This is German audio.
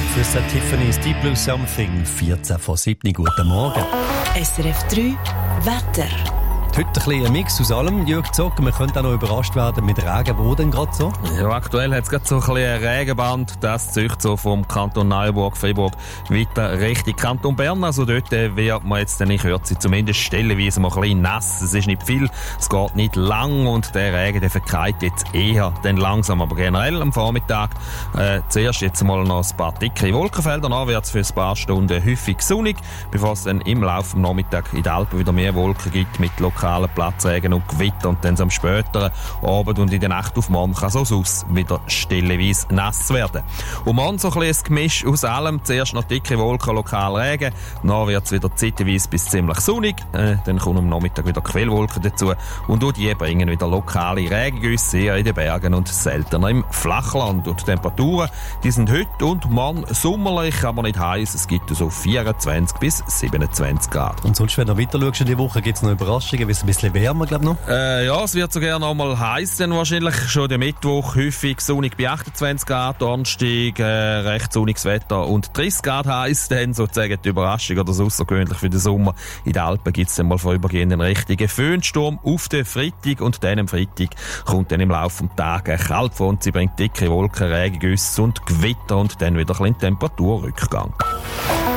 für Tiffany's Deep Blue Something, 14 vor 7. Guten Morgen. SRF 3 Wetter. Heute ein bisschen ein Mix aus allem, Jürg Zocker. Wir könnten auch noch überrascht werden mit Regen. Wo denn gerade so? Ja, aktuell hat es gerade so ein bisschen ein Regenband. Das zieht so vom Kanton Neuburg, Freiburg weiter Richtung Kanton Bern. Also dort wird man jetzt in Kürze zumindest stellenweise mal ein bisschen nass. Es ist nicht viel, es geht nicht lang und der Regen der verkeilt jetzt eher dann langsam. Aber generell am Vormittag zuerst jetzt mal noch ein paar dicke Wolkenfelder. Dann wird es für ein paar Stunden häufig sonnig, bevor es dann im Laufe des Nachmittags in den Alpen wieder mehr Wolken gibt mit lokalen Platzregen und Gewitter und dann am späteren Abend und in der Nacht auf morgen kann es aus wieder stellenweise nass werden. Und morgen so ein bisschen ein Gemisch aus allem. Zuerst noch dicke Wolken, lokal Regen, dann wird es wieder zeitweise bis ziemlich sonnig, dann kommen am Nachmittag wieder Quellwolken dazu und auch die bringen wieder lokale Regengüsse eher in den Bergen und seltener im Flachland. Und die Temperaturen, die sind heute und morgen sommerlich, aber nicht heiß. Es gibt so 24 bis 27 Grad. Und sonst, wenn du weiter schaust in die Woche, gibt es noch Überraschungen, wird es ein bisschen wärmer, glaube ich, noch? Ja, es wird sogar noch mal heiß, denn wahrscheinlich schon der Mittwoch häufig sonnig bei 28 Grad, Donnerstag recht sonniges Wetter und 30 Grad heiß, dann sozusagen die Überraschung oder das Außergewöhnlich für den Sommer. In den Alpen gibt es dann mal vorübergehend einen richtigen Föhnsturm auf den Freitag und dann am Freitag kommt dann im Laufe des Tages eine Kaltfront, sie bringt dicke Wolken, Regengüsse und Gewitter und dann wieder ein bisschen Temperaturrückgang.